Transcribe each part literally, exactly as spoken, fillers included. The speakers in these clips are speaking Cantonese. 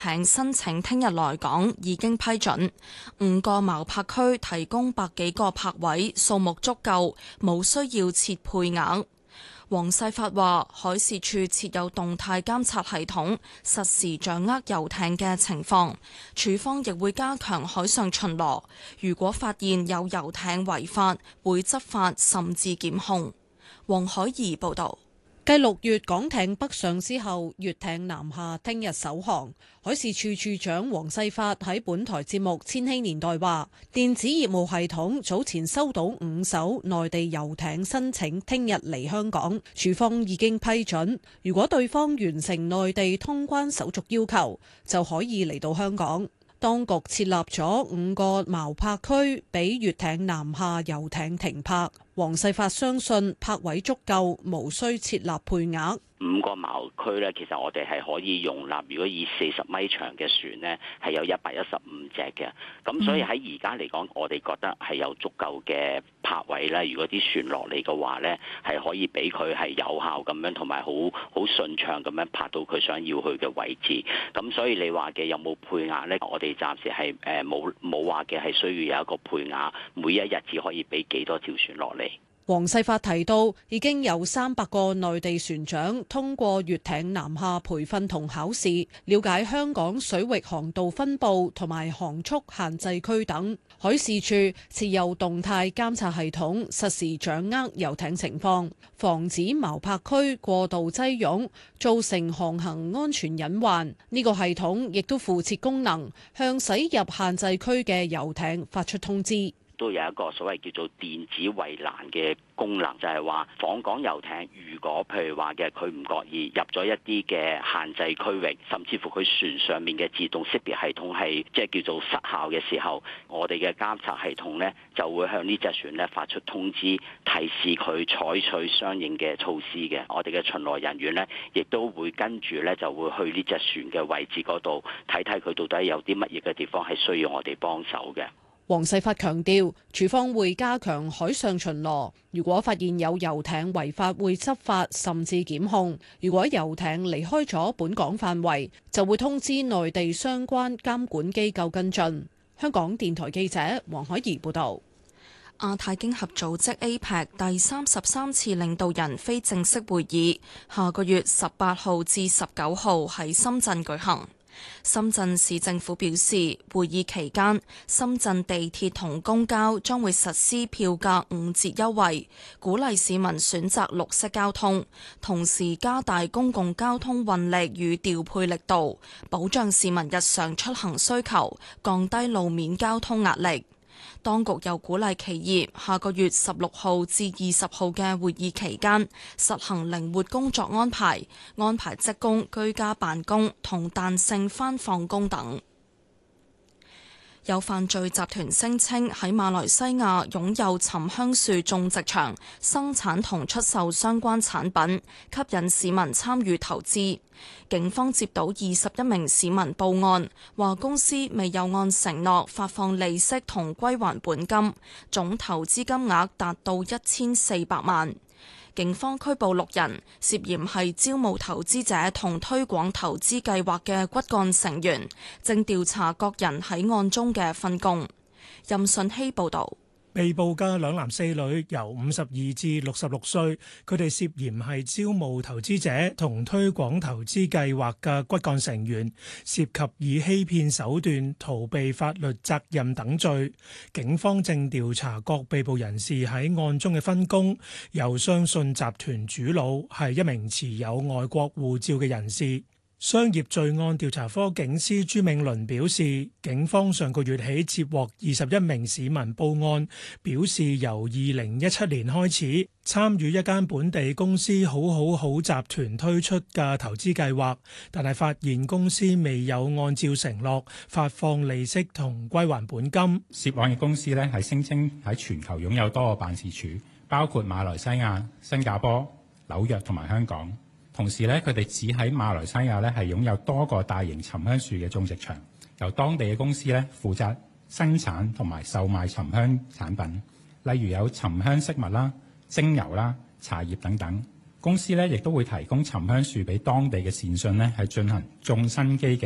艇申請聽日來港已經批准，五個錨泊區提供百幾個泊位，數目足夠，冇需要設配額。黃世發話：海事處設有動態監察系統，實時掌握遊艇嘅情況。處方亦會加強海上巡邏，如果發現有遊艇違法，會執法甚至檢控。黃海怡報導。 繼六月港艇北上之後，粵艇南下聽日首航。海事處處長黃世發喺本台節目《千禧年代》話，電子業務系統早前收到五艘內地遊艇申請，聽日嚟香港，處方已經批准。如果對方完成內地通關手續要求，就可以嚟到香港。當局設立咗五個錨泊區，俾粵艇南下遊艇停泊。黃世發相信泊位足夠，無需設立配額。 五個錨區咧，其實我哋係可以容納，如果以四十米長嘅船呢，係有一百一十五隻嘅。咁所以喺而家嚟講，我哋覺得係有足夠嘅泊位啦。如果啲船落嚟嘅話呢，係可以俾佢係有效咁樣，同埋好好順暢咁樣泊到佢想要去嘅位置。咁所以你話嘅有冇配額呢？我哋暫時係誒冇冇話嘅係需要有一個配額，每一日只可以俾幾多條船落嚟。 黃世發提到，已經有三百個內地船長通過粵艇南下培訓同考試，了解香港水域航道分佈同埋航速限制區等。海事處設有動態監察系統，實時掌握遊艇情況，防止錨泊區過度擠擁，造成航行安全隱患。呢個系統亦都附設功能，向駛入限制區嘅遊艇發出通知。 都有一個所謂叫做電子圍欄嘅功能，就係話訪港遊艇如果譬如話嘅佢唔覺意入咗一啲嘅限制區域，甚至乎佢船上面嘅自動識別系統係即係叫做失效嘅時候，我哋嘅監察系統呢就會向呢隻船呢發出通知，提示佢採取相應嘅措施嘅。我哋嘅巡邏人員呢亦都會跟住呢就會去呢隻船嘅位置嗰度睇睇佢到底有啲乜嘢嘅地方係需要我哋幫手嘅。 黃世發強調，處方會加強海上巡邏，如果發現有遊艇違法，會執法甚至檢控。如果遊艇離開咗本港範圍，就會通知內地相關監管機構跟進。香港電台記者黃海怡報導。 亞太經合組織 A P E C 第三十三次領導人非正式會議，下個月十八號至十九號喺深圳舉行。深圳市政府表示，會議期間，深圳地鐵同公交將會實施票價五折優惠，鼓勵市民選擇綠色交通，同時加大公共交通運力與調配力度，保障市民日常出行需求，降低路面交通壓力。當局又鼓勵企業下個月十六號至二十號嘅會議期間實行靈活工作安排，安排職工居家辦公同彈性返放工等。有犯罪集團聲稱喺馬來西亞擁有沉香樹種植場，生產同出售相關產品，吸引市民參與投資。警方接到二十一名市民報案，話公司未有按承諾發放利息同歸還本金，總投資金額達到一千四百萬。警方拘捕六人，涉嫌係招募投資者同推廣投資計劃嘅骨幹成員，正調查各人喺案中嘅分工。任信希報導。 被捕嘅兩男四女由五十二至六十六歲，佢哋涉嫌係招募投資者同推廣投資計劃嘅骨幹成員，涉及以欺騙手段逃避法律責任等罪。警方正調查各被捕人士喺案中嘅分工，又相信集團主腦係一名持有外國護照嘅人士。商業罪案調查科警司朱銘倫表示，警方上個月起接獲二十一名市民報案，表示由二零一七年開始參與一間本地公司好好好集團推出嘅投資計劃，但係發現公司未有按照承諾發放利息同歸還本金。 涉案嘅公司呢係聲稱喺全球擁有多個辦事處，包括馬來西亞、新加坡、紐約同埋香港。同時咧，佢哋只喺馬來西亞咧係擁有多個大型沉香樹嘅種植場，由當地嘅公司咧負責生產同埋售賣沉香產品，例如有沉香飾物啦、精油啦、茶葉等等。公司咧亦都會提供沉香樹俾當地嘅善信咧係進行種生基嘅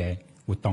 活動。